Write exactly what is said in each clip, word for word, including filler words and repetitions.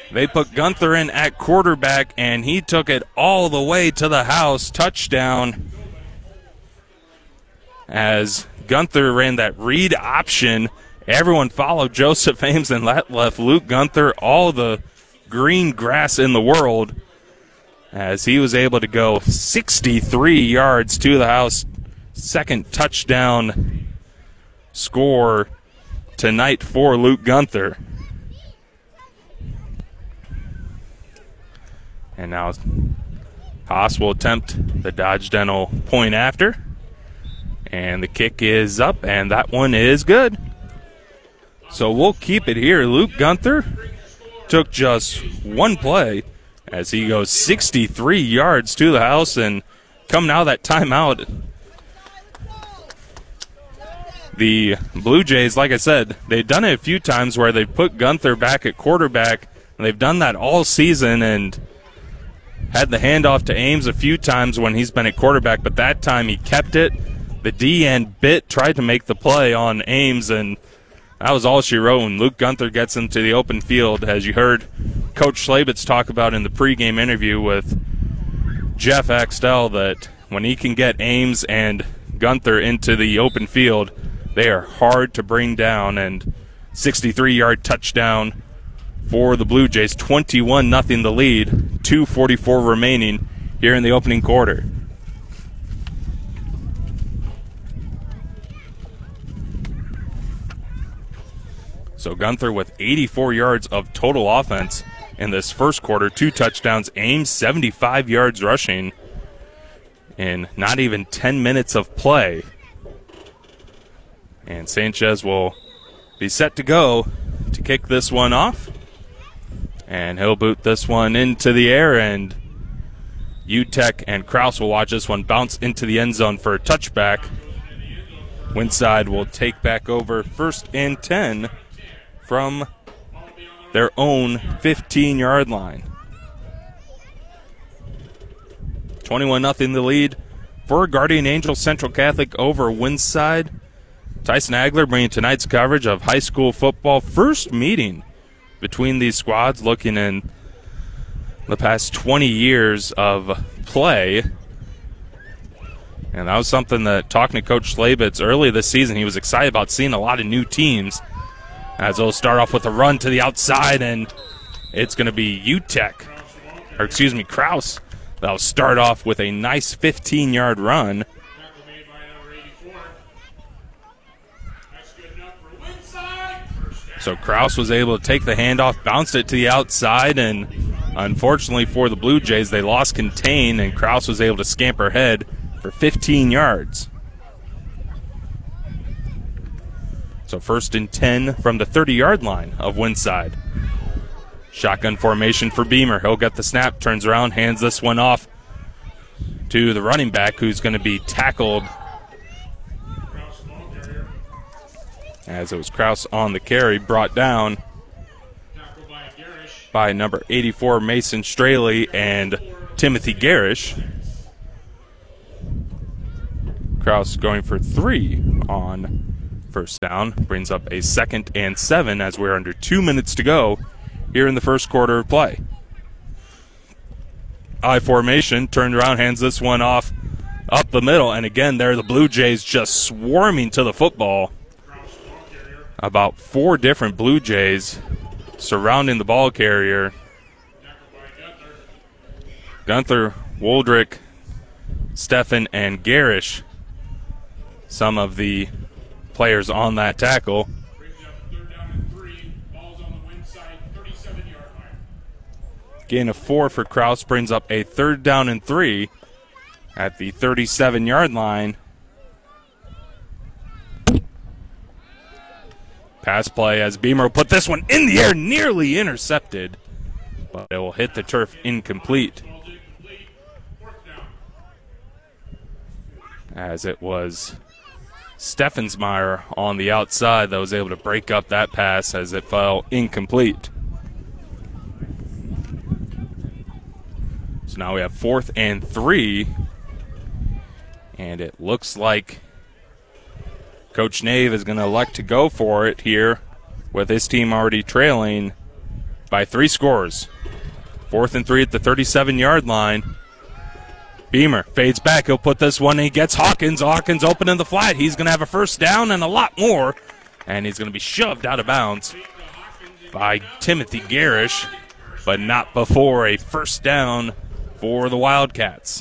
They put Gunther in at quarterback, and he took it all the way to the house. Touchdown. As Gunther ran that read option, everyone followed Joseph Ames, and that left Luke Gunther all the green grass in the world, as he was able to go sixty-three yards to the house. Second touchdown score tonight for Luke Gunther. And now Haas will attempt the Dodge Dental point after. And the kick is up, and that one is good. So we'll keep it here. Luke Gunther took just one play as he goes sixty-three yards to the house, and coming out of that timeout, the Blue Jays, like I said, they've done it a few times where they've put Gunther back at quarterback, and they've done that all season and had the handoff to Ames a few times when he's been at quarterback, but that time he kept it. The D-end bit, tried to make the play on Ames, and that was all she wrote. And Luke Gunther gets him to the open field, as you heard Coach Schlabitz talk about in the pregame interview with Jeff Axtell, that when he can get Ames and Gunther into the open field, they are hard to bring down. And sixty-three-yard touchdown for the Blue Jays, twenty-one nothing the lead, two forty-four remaining here in the opening quarter. So Gunther with eighty-four yards of total offense in this first quarter, two touchdowns, Ames seventy-five yards rushing in not even ten minutes of play. And Sanchez will be set to go to kick this one off. And he'll boot this one into the air, and Utek and Kraus will watch this one bounce into the end zone for a touchback. Winside will take back over first and ten from their own fifteen-yard line. twenty-one nothing the lead for Guardian Angel Central Catholic over Winside. Tyson Agler bringing tonight's coverage of high school football. First meeting between these squads, looking in the past twenty years of play. And that was something that, talking to Coach Schlabitz early this season, he was excited about seeing a lot of new teams, as they'll start off with a run to the outside, and it's going to be Utek, or excuse me, Kraus, that'll start off with a nice fifteen-yard run. So Kraus was able to take the handoff, bounced it to the outside, and unfortunately for the Blue Jays, they lost contain, and Kraus was able to scamper ahead for fifteen yards. So first and ten from the thirty-yard line of Winside. Shotgun formation for Beamer. He'll get the snap, turns around, hands this one off to the running back, who's going to be tackled, as it was Kraus on the carry, brought down by number eighty-four, Mason Straley, and Timothy Garish. Kraus going for three on first down, brings up a second and seven as we're under two minutes to go here in the first quarter of play. I formation, turned around, hands this one off up the middle, and again there the Blue Jays just swarming to the football. About four different Blue Jays surrounding the ball carrier. Gunther, Woldrick, Steffen, and Garish, some of the players on that tackle. Gain of four for Kraus brings up a third down and three at the thirty-seven-yard line. Pass play as Beamer put this one in the air, nearly intercepted, but it will hit the turf incomplete, as it was Steffensmeyer on the outside that was able to break up that pass as it fell incomplete. So now we have fourth and three, and it looks like Coach Nave is going to elect to go for it here with his team already trailing by three scores. Fourth and three at the thirty-seven-yard line. Beamer fades back. He'll put this one. He gets Hawkins. Hawkins open in the flat. He's going to have a first down and a lot more. And he's going to be shoved out of bounds by Timothy Garish, but not before a first down for the Wildcats.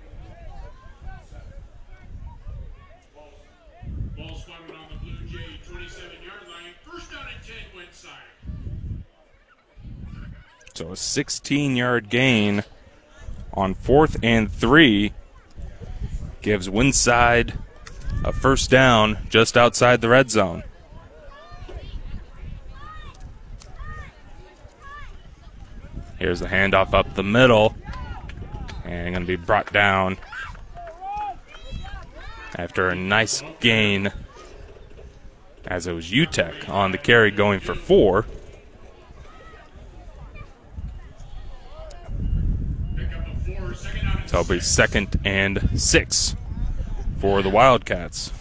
So a sixteen-yard gain on fourth and three gives Winside a first down just outside the red zone. Here's the handoff up the middle, and going to be brought down after a nice gain, as it was U T E C on the carry going for four. So it'll be second and six for the Wildcats.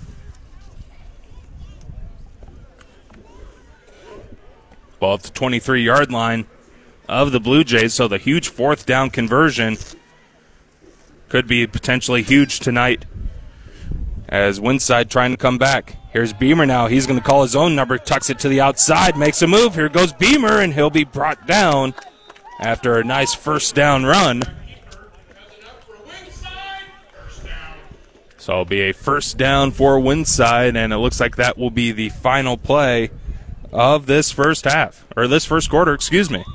Well, at the twenty-three-yard line of the Blue Jays, so the huge fourth down conversion could be potentially huge tonight as Winside trying to come back. Here's Beamer now. He's going to call his own number, tucks it to the outside, makes a move. Here goes Beamer, and he'll be brought down after a nice first down run. So it'll be a first down for Winside, and it looks like that will be the final play of this first half, or this first quarter, excuse me.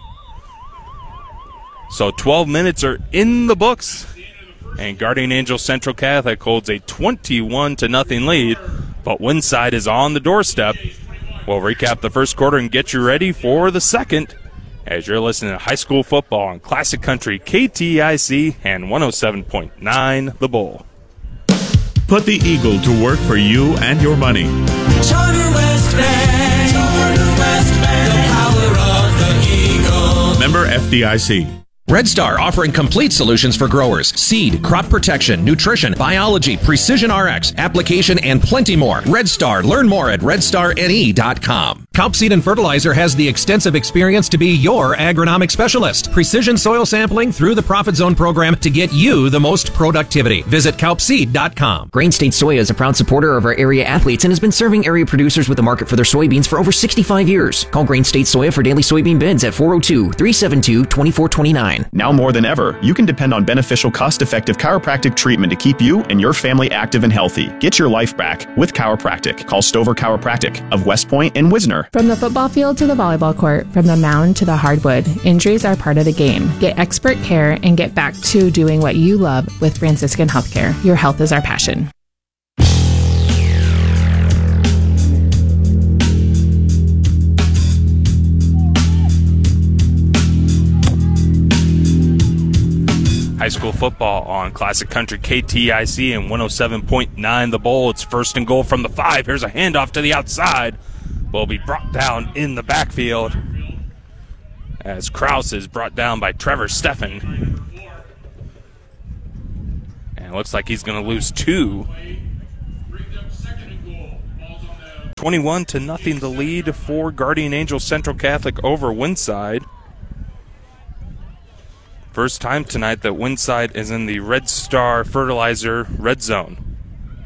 So twelve minutes are in the books, and Guardian Angels Central Catholic holds a twenty-one to nothing lead, but Winside is on the doorstep. We'll recap the first quarter and get you ready for the second as you're listening to high school football on Classic Country K T I C and one oh seven point nine The Bull. Put the Eagle to work for you and your money. Charter West Bank, Charter West Bank, the power of the Eagle. Member F D I C. Red Star offering complete solutions for growers. Seed, crop protection, nutrition, biology, precision R X, application, and plenty more. Red Star. Learn more at red star n e dot com. Kaup Seed and Fertilizer has the extensive experience to be your agronomic specialist. Precision soil sampling through the Profit Zone program to get you the most productivity. Visit kaup seed dot com. Grain State Soya is a proud supporter of our area athletes and has been serving area producers with a market for their soybeans for over sixty-five years. Call Grain State Soya for daily soybean bids at four oh two, three seven two, two four two nine. Now more than ever, you can depend on beneficial, cost-effective chiropractic treatment to keep you and your family active and healthy. Get your life back with chiropractic. Call Stover Chiropractic of West Point and Wisner. From the football field to the volleyball court, from the mound to the hardwood, injuries are part of the game. Get expert care and get back to doing what you love with Franciscan Healthcare. Your health is our passion. High school football on Classic Country K T I C and one oh seven point nine The Bull. It's first and goal from the five. Here's a handoff to the outside. Will be brought down in the backfield as Krause is brought down by Trevor Steffen. And it looks like he's going to lose two. twenty-one to nothing the lead for Guardian Angels Central Catholic over Winside. First time tonight that Winside is in the Red Star Fertilizer red zone.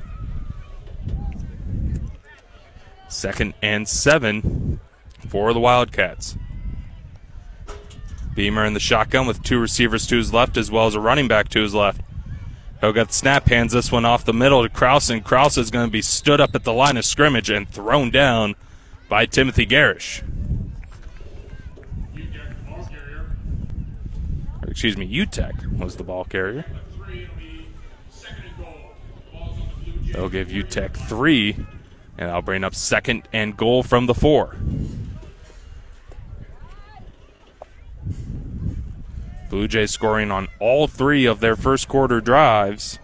Second and seven for the Wildcats. Beamer in the shotgun with two receivers to his left as well as a running back to his left. He'll get the snap, hands this one off the middle to Krause, and Krause is going to be stood up at the line of scrimmage and thrown down by Timothy Garish. Excuse me, U T E C was the ball carrier. They'll give U T E C three, and I'll bring up second and goal from the four. Blue Jays scoring on all three of their first quarter drives.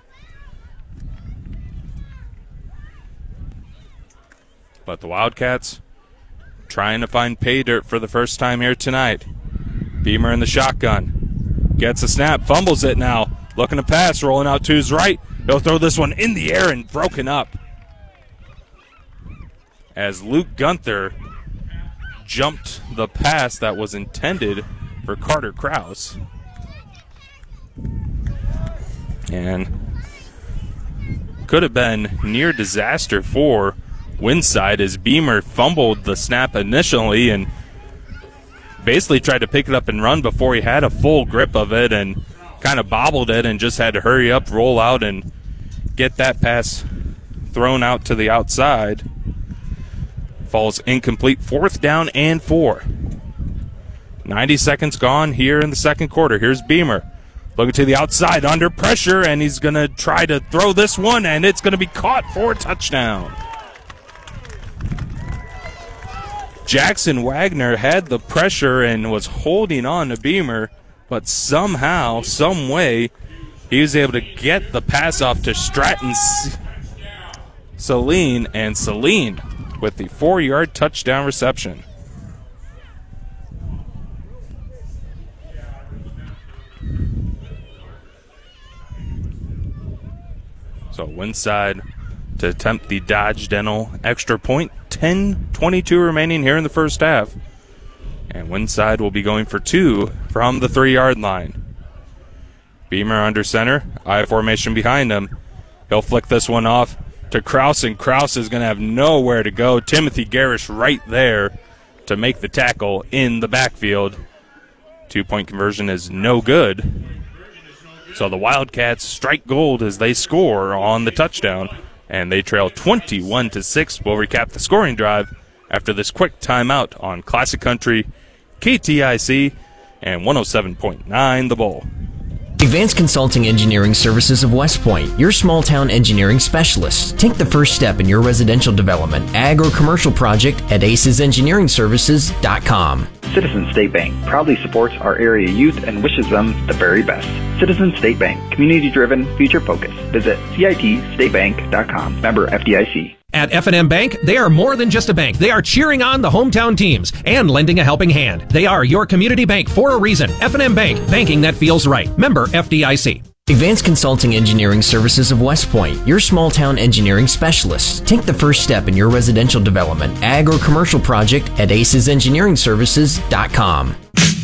But the Wildcats trying to find pay dirt for the first time here tonight. Beamer in the shotgun. Gets a snap, fumbles it now. Looking to pass, rolling out to his right. He'll throw this one in the air and broken up as Luke Gunther jumped the pass that was intended for Carter Krause. And could have been near disaster for Winside as Beamer fumbled the snap initially and basically tried to pick it up and run before he had a full grip of it and kind of bobbled it and just had to hurry up, roll out, and get that pass thrown out to the outside. Falls incomplete. Fourth down and four. ninety seconds gone here in the second quarter. Here's Beamer looking to the outside under pressure, and he's going to try to throw this one, and it's going to be caught for a touchdown. Jackson Wagner had the pressure and was holding on to Beamer, but somehow, some way, he was able to get the pass off to Stratton Celine, and Celine with the four-yard touchdown reception. So Winside to attempt the Dodge Dental extra point. ten twenty-two remaining here in the first half. And Winside will be going for two from the three-yard line. Beamer under center. I formation behind him. He'll flick this one off to Krause, and Krause is going to have nowhere to go. Timothy Garish right there to make the tackle in the backfield. Two-point conversion is no good. So the Wildcats strike gold as they score on the touchdown, and they trail twenty-one to six. We'll recap the scoring drive after this quick timeout on Classic Country, K T I C, and one oh seven point nine The Bull. Advanced Consulting Engineering Services of West Point, your small town engineering specialists. Take the first step in your residential development, ag or commercial project at aces engineering services dot com. Citizen State Bank proudly supports our area youth and wishes them the very best. Citizen State Bank, community-driven, future-focused. Visit C I T state bank dot com. Member F D I C. At F and M Bank, they are more than just a bank. They are cheering on the hometown teams and lending a helping hand. They are your community bank for a reason. F and M Bank, banking that feels right. Member F D I C. Advanced Consulting Engineering Services of West Point, your small town engineering specialists. Take the first step in your residential development, ag or commercial project at aces engineering services dot com.